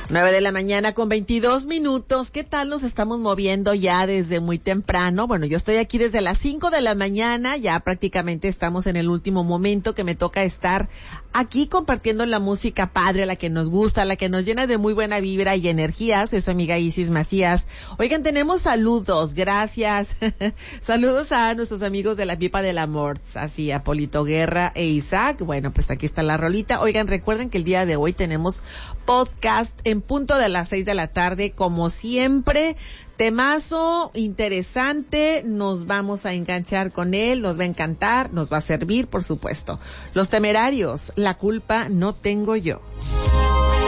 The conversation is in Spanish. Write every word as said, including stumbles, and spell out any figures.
Nueve de la mañana con veintidós minutos. ¿Qué tal nos estamos moviendo ya desde muy temprano? Bueno, yo estoy aquí desde las cinco de la mañana, ya prácticamente estamos en el último momento que me toca estar aquí compartiendo la música padre, la que nos gusta, la que nos llena de muy buena vibra y energía. Soy su amiga Isis Macías. Oigan, tenemos saludos, gracias. Saludos a nuestros amigos de la Pipa del Amor, así a Polito Guerra e Isaac. Bueno, pues aquí está la rolita. Oigan, recuerden que el día de hoy tenemos podcast en punto de las seis de la tarde, como siempre. Temazo interesante, nos vamos a enganchar con él, nos va a encantar, nos va a servir, por supuesto. Los Temerarios, la culpa no tengo yo.